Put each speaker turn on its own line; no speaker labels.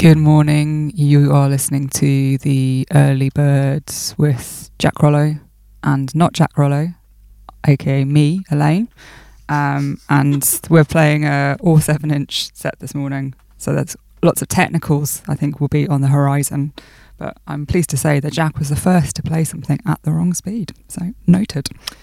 Good morning. You are listening to the Early Birds with Jack Rollo and not Jack Rollo, aka me, Elaine. And we're playing a all 7-inch set this morning, so there's lots of technicals I think will be on the horizon. But I'm pleased to say that Jack was the first to play something at the wrong speed, so noted.